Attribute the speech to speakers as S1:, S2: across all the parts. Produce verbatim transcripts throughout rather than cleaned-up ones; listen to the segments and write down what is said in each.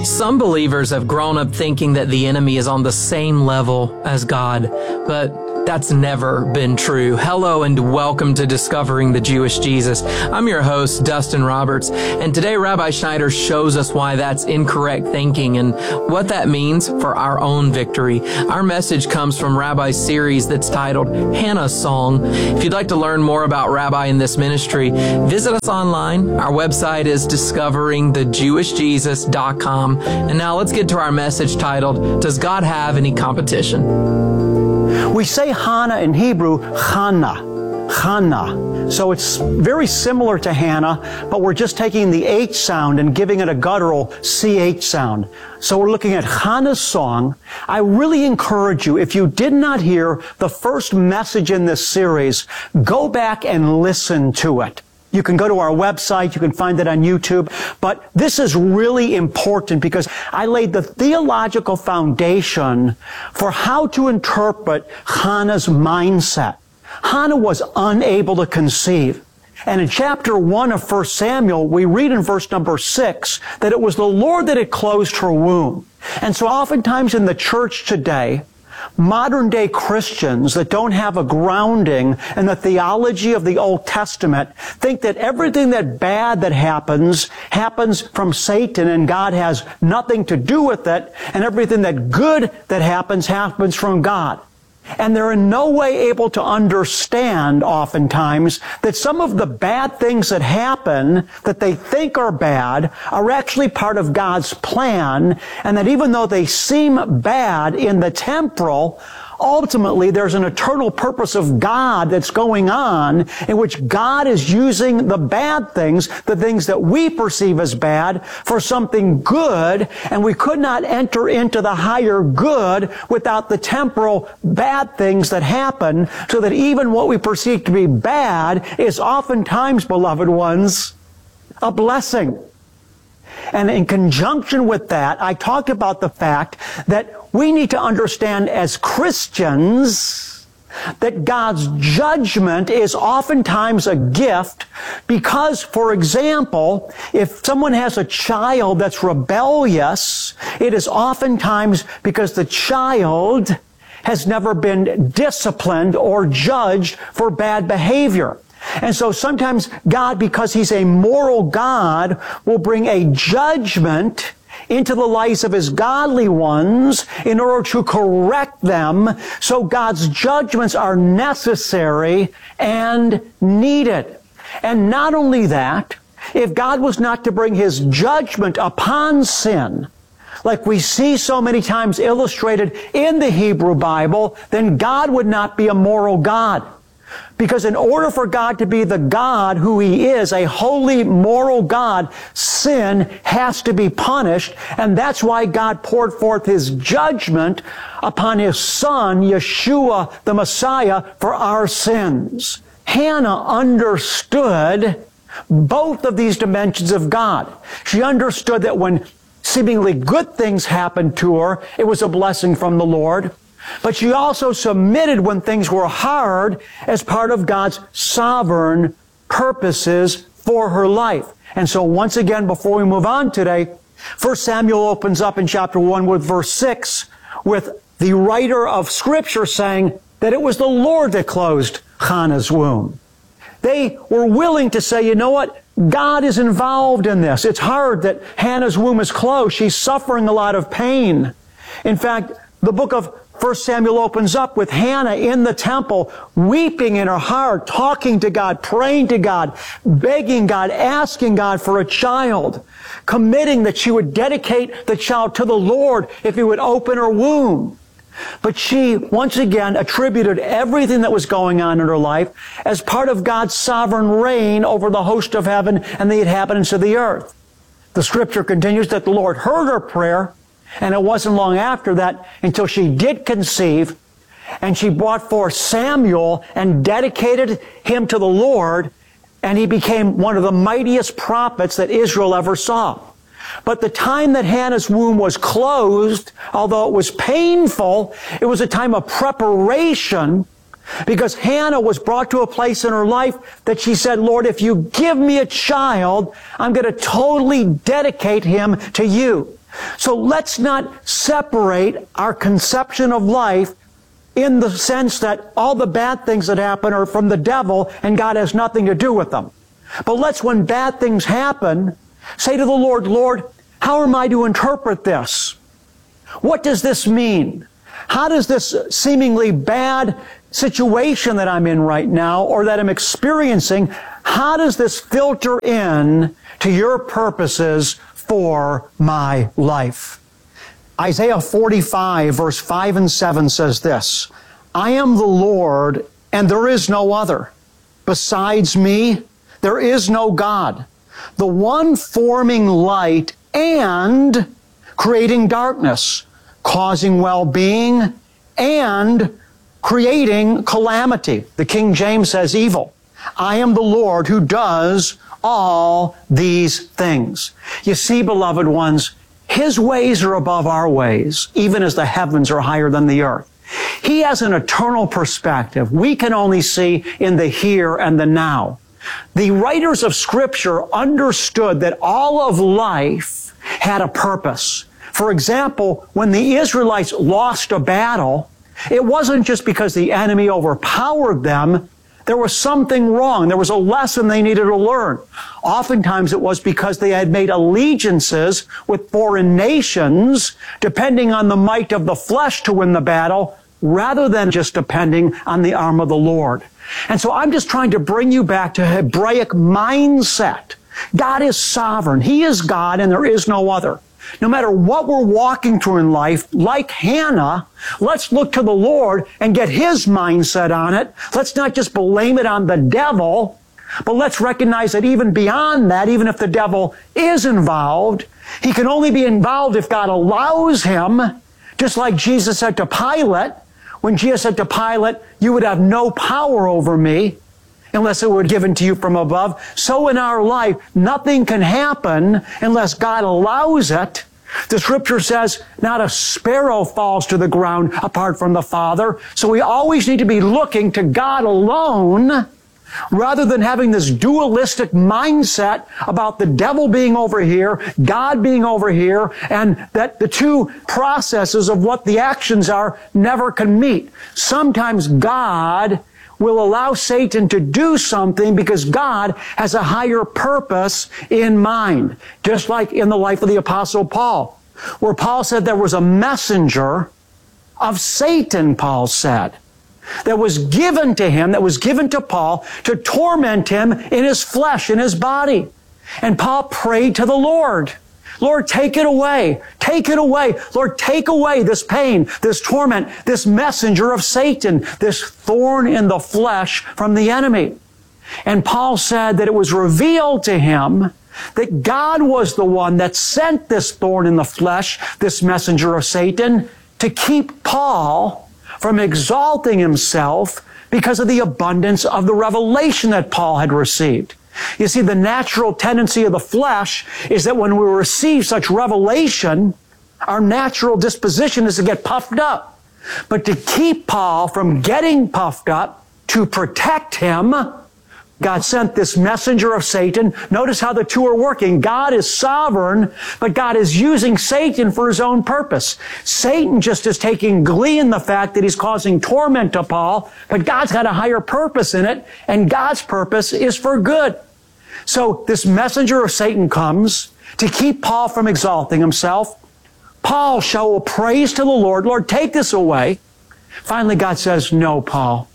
S1: Some believers have grown up thinking that the enemy is on the same level as God, but that's never been true. Hello and welcome to Discovering the Jewish Jesus. I'm your host, Dustin Roberts, and today Rabbi Schneider shows us why that's incorrect thinking and what that means for our own victory. Our message comes from Rabbi's series that's titled Hannah's Song. If you'd like to learn more about Rabbi in this ministry, visit us online. Our website is discovering the jewish jesus dot com. And now let's get to our message titled, Does God Have Any Competition?
S2: We say Hannah in Hebrew, Chana, Chana. So it's very similar to Hannah, but we're just taking the H sound and giving it a guttural C H sound. So we're looking at Hannah's song. I really encourage you, if you did not hear the first message in this series, go back and listen to it. You can go to our website, you can find it on YouTube, but this is really important because I laid the theological foundation for how to interpret Hannah's mindset. Hannah was unable to conceive. And in chapter one of First Samuel, we read in verse number six that it was the Lord that had closed her womb. And so oftentimes in the church today, modern day Christians that don't have a grounding in the theology of the Old Testament think that everything that bad that happens, happens from Satan and God has nothing to do with it, and everything that good that happens, happens from God. And they're in no way able to understand, oftentimes, that some of the bad things that happen, that they think are bad, are actually part of God's plan, and that even though they seem bad in the temporal, ultimately there's an eternal purpose of God that's going on in which God is using the bad things, the things that we perceive as bad, for something good, and we could not enter into the higher good without the temporal bad things that happen, so that even what we perceive to be bad is oftentimes, beloved ones, a blessing. And in conjunction with that, I talked about the fact that we need to understand as Christians that God's judgment is oftentimes a gift because, for example, if someone has a child that's rebellious, it is oftentimes because the child has never been disciplined or judged for bad behavior. And so sometimes God, because He's a moral God, will bring a judgment into the lives of His godly ones in order to correct them. So God's judgments are necessary and needed. And not only that, if God was not to bring His judgment upon sin, like we see so many times illustrated in the Hebrew Bible, then God would not be a moral God. Because in order for God to be the God who He is, a holy, moral God, sin has to be punished. And that's why God poured forth His judgment upon His Son, Yeshua, the Messiah, for our sins. Hannah understood both of these dimensions of God. She understood that when seemingly good things happened to her, it was a blessing from the Lord. But she also submitted when things were hard as part of God's sovereign purposes for her life. And so once again, before we move on today, First Samuel opens up in chapter one with verse six with the writer of Scripture saying that it was the Lord that closed Hannah's womb. They were willing to say, you know what? God is involved in this. It's hard that Hannah's womb is closed. She's suffering a lot of pain. In fact, the book of First Samuel opens up with Hannah in the temple, weeping in her heart, talking to God, praying to God, begging God, asking God for a child, committing that she would dedicate the child to the Lord if He would open her womb. But she, once again, attributed everything that was going on in her life as part of God's sovereign reign over the host of heaven and the inhabitants of the earth. The Scripture continues that the Lord heard her prayer, and it wasn't long after that until she did conceive, and she brought forth Samuel and dedicated him to the Lord, and he became one of the mightiest prophets that Israel ever saw. But the time that Hannah's womb was closed, although it was painful, it was a time of preparation, because Hannah was brought to a place in her life that she said, Lord, if you give me a child, I'm going to totally dedicate him to you. So let's not separate our conception of life in the sense that all the bad things that happen are from the devil and God has nothing to do with them. But let's, when bad things happen, say to the Lord, Lord, how am I to interpret this? What does this mean? How does this seemingly bad situation that I'm in right now or that I'm experiencing, how does this filter in to your purposes for my life? Isaiah forty-five, verse five and seven says this, I am the Lord, and there is no other. Besides me, there is no God. The one forming light and creating darkness, causing well-being and creating calamity. The King James says evil. I am the Lord who does all these things. You see, beloved ones, His ways are above our ways, even as the heavens are higher than the earth. He has an eternal perspective. We can only see in the here and the now. The writers of Scripture understood that all of life had a purpose. For example, when the Israelites lost a battle, it wasn't just because the enemy overpowered them. There was something wrong. There was a lesson they needed to learn. Oftentimes it was because they had made allegiances with foreign nations, depending on the might of the flesh to win the battle, rather than just depending on the arm of the Lord. And so I'm just trying to bring you back to Hebraic mindset. God is sovereign. He is God and there is no other. No matter what we're walking through in life, like Hannah, let's look to the Lord and get His mindset on it. Let's not just blame it on the devil, but let's recognize that even beyond that, even if the devil is involved, he can only be involved if God allows him, just like Jesus said to Pilate, when Jesus said to Pilate, you would have no power over me unless it were given to you from above. So in our life, nothing can happen unless God allows it. The Scripture says, not a sparrow falls to the ground apart from the Father. So we always need to be looking to God alone, rather than having this dualistic mindset about the devil being over here, God being over here, and that the two processes of what the actions are never can meet. Sometimes God will allow Satan to do something because God has a higher purpose in mind. Just like in the life of the Apostle Paul, where Paul said there was a messenger of Satan, Paul said, that was given to him, that was given to Paul to torment him in his flesh, in his body. And Paul prayed to the Lord, Lord, take it away. Take it away. Lord, take away this pain, this torment, this messenger of Satan, this thorn in the flesh from the enemy. And Paul said that it was revealed to him that God was the one that sent this thorn in the flesh, this messenger of Satan, to keep Paul from exalting himself because of the abundance of the revelation that Paul had received. You see, the natural tendency of the flesh is that when we receive such revelation, our natural disposition is to get puffed up. But to keep Paul from getting puffed up, to protect him, God sent this messenger of Satan. Notice how the two are working. God is sovereign, but God is using Satan for His own purpose. Satan just is taking glee in the fact that he's causing torment to Paul, but God's got a higher purpose in it, and God's purpose is for good. So this messenger of Satan comes to keep Paul from exalting himself. Paul shall praise to the Lord, Lord, take this away. Finally, God says, no, Paul.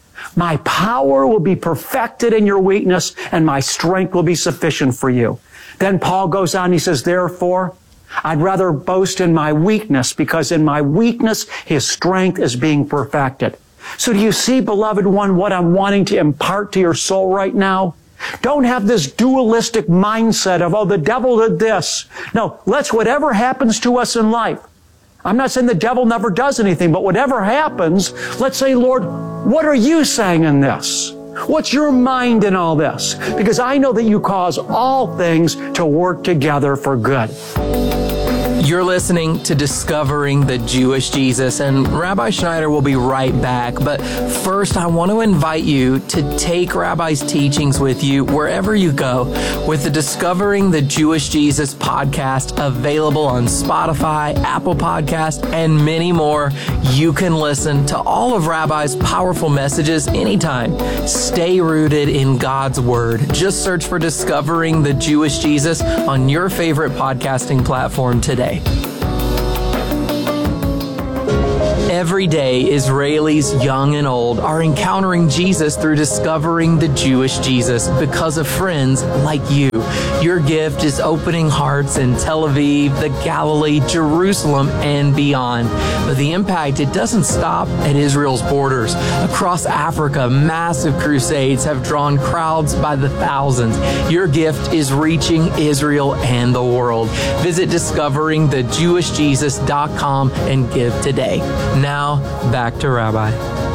S2: My power will be perfected in your weakness, and my strength will be sufficient for you. Then Paul goes on, he says, therefore, I'd rather boast in my weakness, because in my weakness, His strength is being perfected. So do you see, beloved one, what I'm wanting to impart to your soul right now? Don't have this dualistic mindset of, oh, the devil did this. No, let's, whatever happens to us in life, I'm not saying the devil never does anything, but whatever happens, let's say, Lord, what are you saying in this? What's your mind in all this? Because I know that you cause all things to work together for good.
S1: You're listening to Discovering the Jewish Jesus, and Rabbi Schneider will be right back. But first, I want to invite you to take Rabbi's teachings with you wherever you go with the Discovering the Jewish Jesus podcast available on Spotify, Apple Podcast, and many more. You can listen to all of Rabbi's powerful messages anytime. Stay rooted in God's Word. Just search for Discovering the Jewish Jesus on your favorite podcasting platform today. Every day, Israelis young and old are encountering Jesus through discovering the Jewish Jesus because of friends like you. Your gift is opening hearts in Tel Aviv, the Galilee, Jerusalem, and beyond. But the impact, it doesn't stop at Israel's borders. Across Africa, massive crusades have drawn crowds by the thousands. Your gift is reaching Israel and the world. Visit discovering the jewish jesus dot com and give today. Now, back to Rabbi.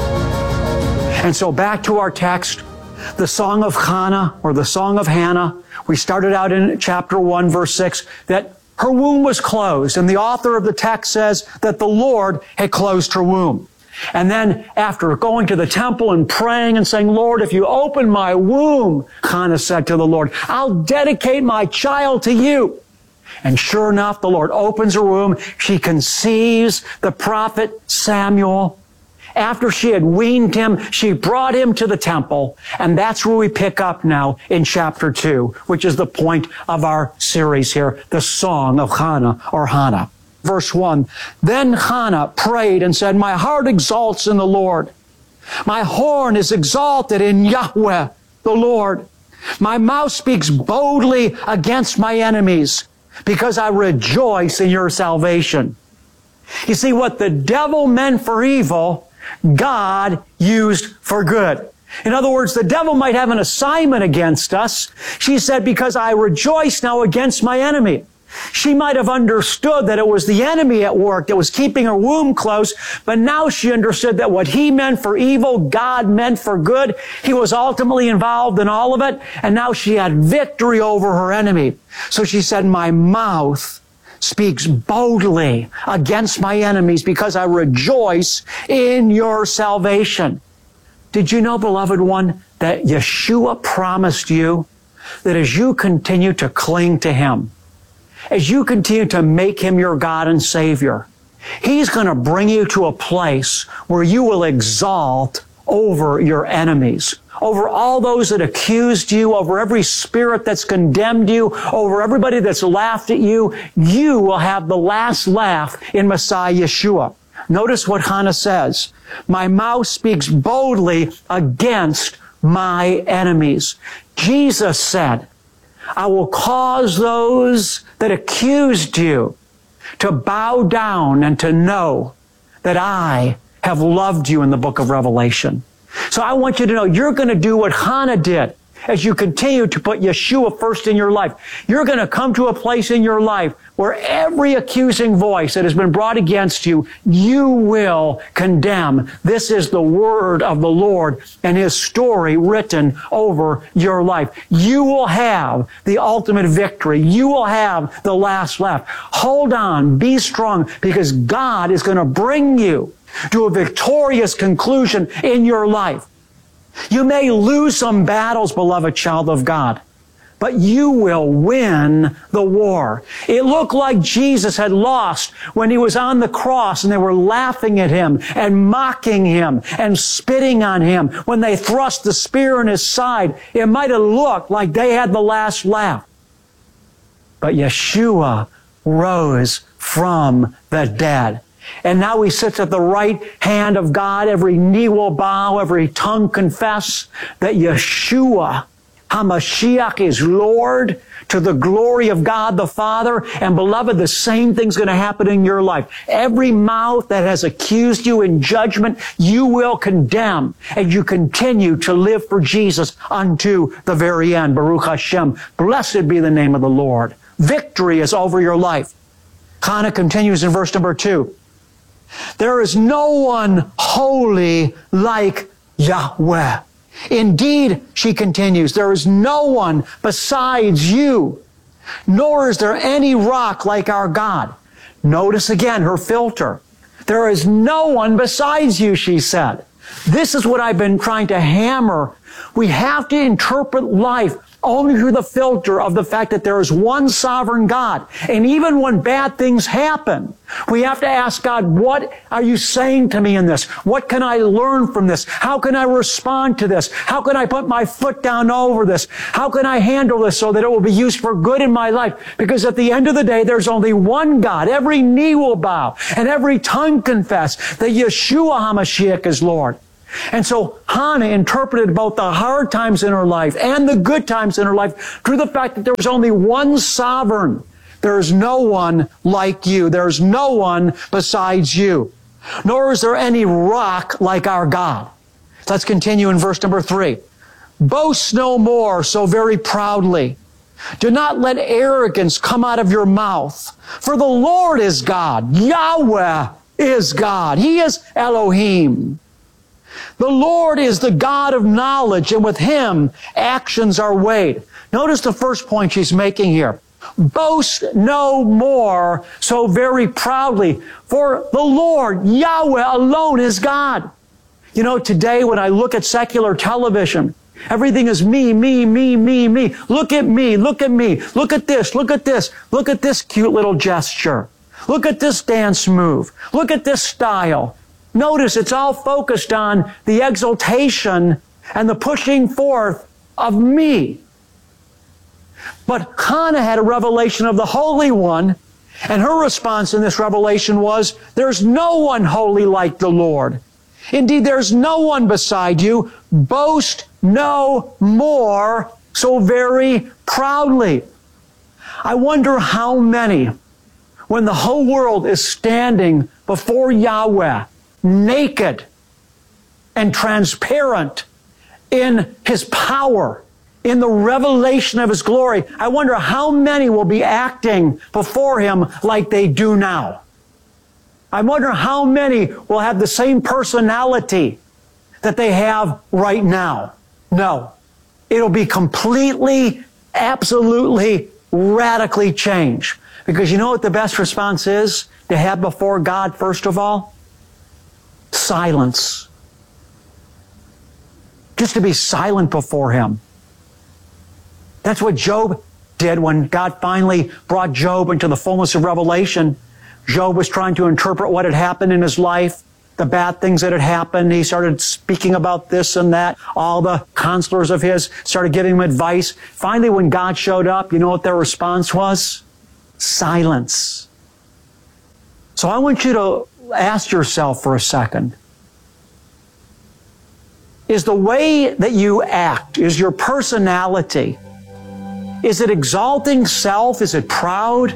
S2: And so back to our text, the Song of Hannah, or the Song of Hannah. We started out in chapter one, verse six, that her womb was closed. And the author of the text says that the Lord had closed her womb. And then after going to the temple and praying and saying, Lord, if you open my womb, Hannah said to the Lord, I'll dedicate my child to you. And sure enough, the Lord opens her womb. She conceives the prophet Samuel. After she had weaned him, she brought him to the temple. And that's where we pick up now in chapter two, which is the point of our series here, the Song of Hannah, or Hannah. Verse one, then Hannah prayed and said, my heart exalts in the Lord. My horn is exalted in Yahweh, the Lord. My mouth speaks boldly against my enemies, because I rejoice in your salvation. You see, what the devil meant for evil, God used for good. In other words, the devil might have an assignment against us. She said, because I rejoice now against my enemy. She might have understood that it was the enemy at work that was keeping her womb closed, but now she understood that what he meant for evil, God meant for good. He was ultimately involved in all of it, and now she had victory over her enemy. So she said, my mouth speaks boldly against my enemies because I rejoice in your salvation. Did you know, beloved one, that Yeshua promised you that as you continue to cling to him, as you continue to make him your God and Savior, he's going to bring you to a place where you will exalt over your enemies, over all those that accused you, over every spirit that's condemned you, over everybody that's laughed at you. You will have the last laugh in Messiah Yeshua. Notice what Hannah says. My mouth speaks boldly against my enemies. Jesus said, I will cause those that accused you to bow down and to know that I have loved you in the book of Revelation. So I want you to know you're going to do what Hannah did as you continue to put Yeshua first in your life. You're going to come to a place in your life where every accusing voice that has been brought against you, you will condemn. This is the word of the Lord and his story written over your life. You will have the ultimate victory. You will have the last laugh. Hold on, be strong, because God is going to bring you to a victorious conclusion in your life. You may lose some battles, beloved child of God, but you will win the war. It looked like Jesus had lost when he was on the cross and they were laughing at him and mocking him and spitting on him. When they thrust the spear in his side, it might have looked like they had the last laugh. But Yeshua rose from the dead. And now he sits at the right hand of God. Every knee will bow, every tongue confess that Yeshua HaMashiach is Lord, to the glory of God the Father. And beloved, the same thing's going to happen in your life. Every mouth that has accused you in judgment, you will condemn, and you continue to live for Jesus unto the very end. Baruch Hashem. Blessed be the name of the Lord. Victory is over your life. Hannah continues in verse number two. There is no one holy like Yahweh. Indeed, she continues, there is no one besides you, nor is there any rock like our God. Notice again her filter. There is no one besides you, she said. This is what I've been trying to hammer. We have to interpret life only through the filter of the fact that there is one sovereign God. And even when bad things happen, we have to ask God, what are you saying to me in this? What can I learn from this? How can I respond to this? How can I put my foot down over this? How can I handle this so that it will be used for good in my life? Because at the end of the day, there's only one God. Every knee will bow and every tongue confess that Yeshua HaMashiach is Lord. And so Hannah interpreted both the hard times in her life and the good times in her life through the fact that there was only one sovereign. There is no one like you. There is no one besides you. Nor is there any rock like our God. Let's continue in verse number three. Boast no more so very proudly. Do not let arrogance come out of your mouth. For the Lord is God. Yahweh is God. He is Elohim. The Lord is the God of knowledge, and with Him actions are weighed. Notice the first point she's making here. Boast no more so very proudly, for the Lord, Yahweh alone is God. You know, today when I look at secular television, everything is me, me, me, me, me. Look at me, look at me, look at this, look at this, look at this cute little gesture. Look at this dance move. Look at this style. Notice it's all focused on the exaltation and the pushing forth of me. But Hannah had a revelation of the Holy One, and her response in this revelation was, there's no one holy like the Lord. Indeed, there's no one beside you. Boast no more so very proudly. I wonder how many, when the whole world is standing before Yahweh, naked and transparent in His power, in the revelation of His glory, I wonder how many will be acting before Him like they do now. I wonder how many will have the same personality that they have right now. No. It'll be completely, absolutely, radically changed. Because you know what the best response is to have before God, first of all? Silence. Just to be silent before Him. That's what Job did when God finally brought Job into the fullness of revelation. Job was trying to interpret what had happened in his life, the bad things that had happened. He started speaking about this and that. All the counselors of his started giving him advice. Finally, when God showed up, you know what their response was? Silence. So I want you to ask yourself for a second. Is the way that you act, is your personality, is it exalting self? Is it proud?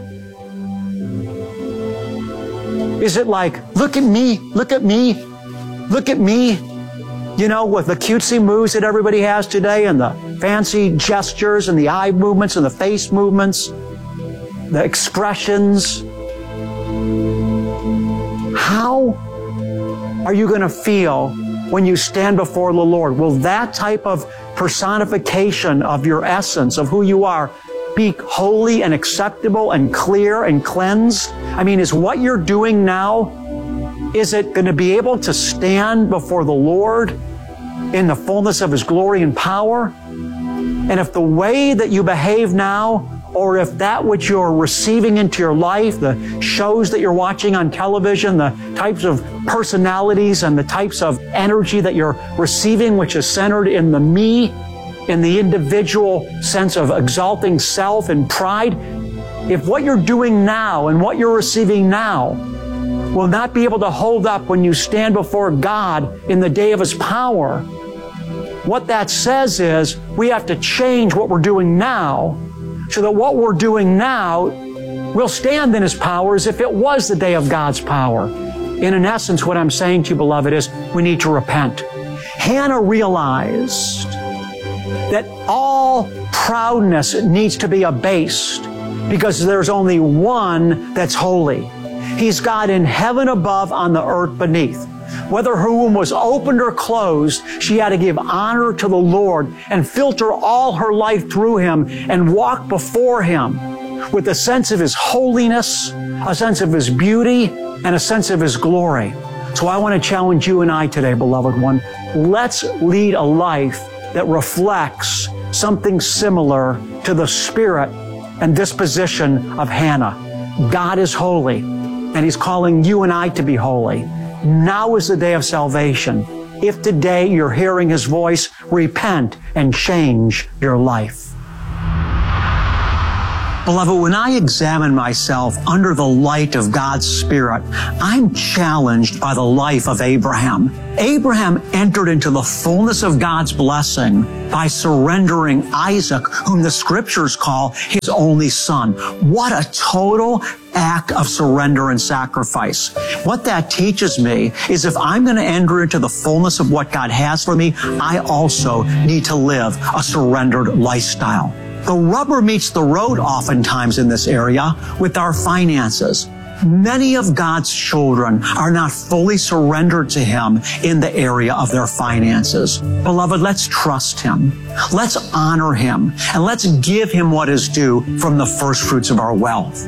S2: Is it like, look at me, look at me, look at me? You know, with the cutesy moves that everybody has today and the fancy gestures and the eye movements and the face movements, the expressions. How are you going to feel when you stand before the Lord? Will that type of personification of your essence, of who you are, be holy and acceptable and clear and cleansed? I mean, is what you're doing now, is it going to be able to stand before the Lord in the fullness of His glory and power? And if the way that you behave now, or if that which you're receiving into your life, the shows that you're watching on television, the types of personalities and the types of energy that you're receiving, which is centered in the me, in the individual sense of exalting self and pride, if what you're doing now and what you're receiving now will not be able to hold up when you stand before God in the day of His power, what that says is we have to change what we're doing now so that what we're doing now will stand in His power as if it was the day of God's power. And in essence, what I'm saying to you, beloved, is we need to repent. Hannah realized that all proudness needs to be abased because there's only one that's holy. He's God in heaven above, on the earth beneath. Whether her womb was opened or closed, she had to give honor to the Lord and filter all her life through Him and walk before Him with a sense of His holiness, a sense of His beauty, and a sense of His glory. So I want to challenge you and I today, beloved one. Let's lead a life that reflects something similar to the spirit and disposition of Hannah. God is holy, and He's calling you and I to be holy. Now is the day of salvation. If today you're hearing His voice, repent and change your life. Beloved, when I examine myself under the light of God's Spirit, I'm challenged by the life of Abraham. Abraham entered into the fullness of God's blessing by surrendering Isaac, whom the Scriptures call His only son. What a total act of surrender and sacrifice. What that teaches me is if I'm going to enter into the fullness of what God has for me, I also need to live a surrendered lifestyle. The rubber meets the road oftentimes in this area with our finances. Many of God's children are not fully surrendered to Him in the area of their finances. Beloved, let's trust Him. Let's honor Him. And let's give Him what is due from the first fruits of our wealth.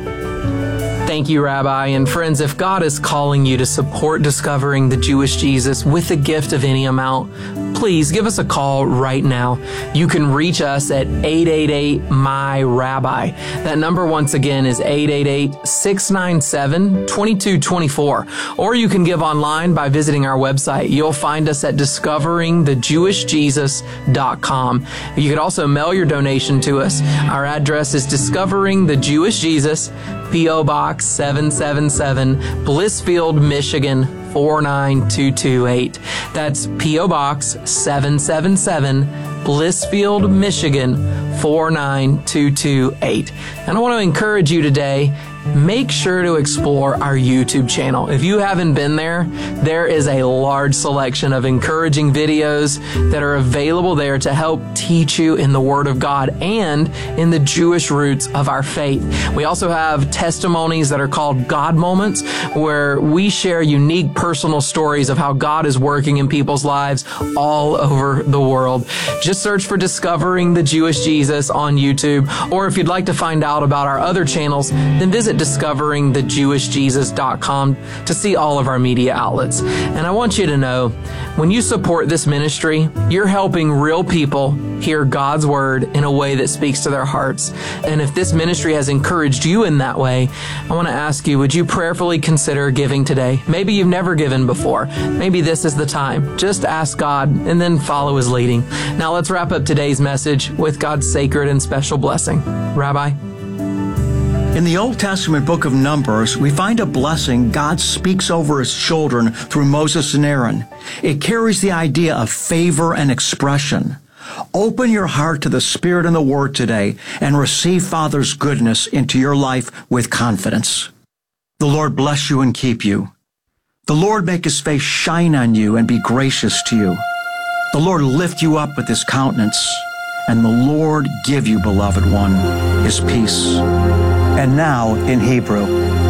S1: Thank you, Rabbi. And friends, if God is calling you to support discovering the Jewish Jesus with a gift of any amount, please give us a call right now. You can reach us at eight eight eight, M Y, Rabbi. That number once again is eight eight eight, six nine seven, two two two four. Or you can give online by visiting our website. You'll find us at discovering the jewish jesus dot com. You could also mail your donation to us. Our address is Discovering the Jewish Jesus, P O Box seven seven seven, Blissfield, Michigan four nine two two eight. That's P O Box seven seven seven, Blissfield, Michigan four nine two two eight. And I want to encourage you today, make sure to explore our YouTube channel. If you haven't been there, there is a large selection of encouraging videos that are available there to help teach you in the Word of God and in the Jewish roots of our faith. We also have testimonies that are called God Moments, where we share unique personal stories of how God is working in people's lives all over the world. Just search for Discovering the Jewish Jesus on YouTube, or if you'd like to find out about our other channels, then visit discovering the jewish jesus dot com to see all of our media outlets. And I want you to know, when you support this ministry, you're helping real people hear God's Word in a way that speaks to their hearts. And if this ministry has encouraged you in that way, I want to ask you, would you prayerfully consider giving today? Maybe you've never given before. Maybe this is the time. Just ask God and then follow His leading. Now let's wrap up today's message with God's sacred and special blessing. Rabbi?
S2: In the Old Testament book of Numbers, we find a blessing God speaks over His children through Moses and Aaron. It carries the idea of favor and expression. Open your heart to the Spirit and the Word today and receive Father's goodness into your life with confidence. The Lord bless you and keep you. The Lord make His face shine on you and be gracious to you. The Lord lift you up with His countenance, and the Lord give you, beloved one, His peace. And now in Hebrew.